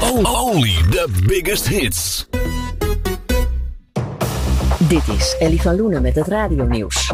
Only the biggest hits. Dit is Ellie van Loenen met het radionieuws.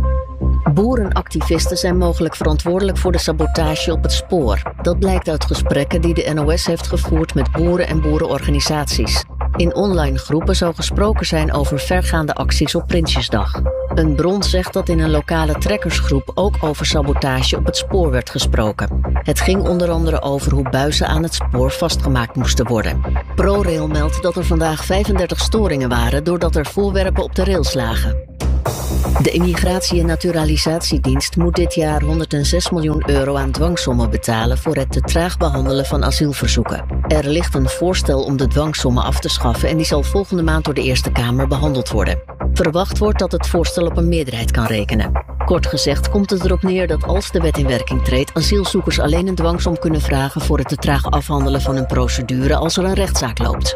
Boerenactivisten zijn mogelijk verantwoordelijk voor de sabotage op het spoor. Dat blijkt uit gesprekken die de NOS heeft gevoerd met boeren en boerenorganisaties. In online groepen zou gesproken zijn over vergaande acties op Prinsjesdag. Een bron zegt dat in een lokale trekkersgroep ook over sabotage op het spoor werd gesproken. Het ging onder andere over hoe buizen aan het spoor vastgemaakt moesten worden. ProRail meldt dat er vandaag 35 storingen waren doordat er voorwerpen op de rails lagen. De Immigratie- en Naturalisatiedienst moet dit jaar 106 miljoen euro aan dwangsommen betalen voor het te traag behandelen van asielverzoeken. Er ligt een voorstel om de dwangsommen af te schaffen en die zal volgende maand door de Eerste Kamer behandeld worden. Verwacht wordt dat het voorstel op een meerderheid kan rekenen. Kort gezegd komt het erop neer dat als de wet in werking treedt, asielzoekers alleen een dwangsom kunnen vragen voor het te traag afhandelen van hun procedure als er een rechtszaak loopt.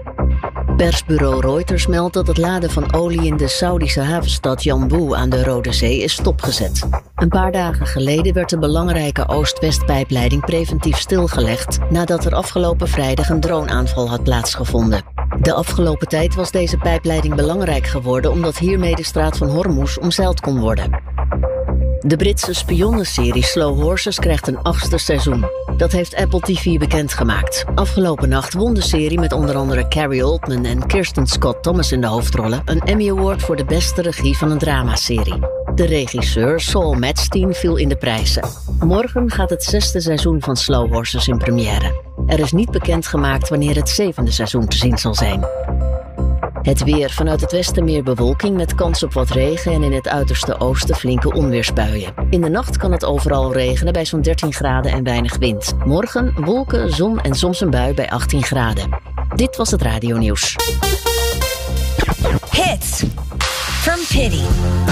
Persbureau Reuters meldt dat het laden van olie in de Saoedische havenstad Yanbu aan de Rode Zee is stopgezet. Een paar dagen geleden werd de belangrijke Oost-West-pijpleiding preventief stilgelegd nadat er afgelopen vrijdag een droneaanval had plaatsgevonden. De afgelopen tijd was deze pijpleiding belangrijk geworden omdat hiermee de straat van Hormuz omzeild kon worden. De Britse spionnenserie Slow Horses krijgt een 8e seizoen. Dat heeft Apple TV bekendgemaakt. Afgelopen nacht won de serie met onder andere Carrie Oldman en Kirsten Scott Thomas in de hoofdrollen een Emmy Award voor de beste regie van een dramaserie. De regisseur Saul Madstein viel in de prijzen. Morgen gaat het 6e seizoen van Slow Horses in première. Er is niet bekendgemaakt wanneer het 7e seizoen te zien zal zijn. Het weer: vanuit het westen meer bewolking met kans op wat regen en in het uiterste oosten flinke onweersbuien. In de nacht kan het overal regenen bij zo'n 13 graden en weinig wind. Morgen wolken, zon en soms een bui bij 18 graden. Dit was het radionieuws. Hits from Pity.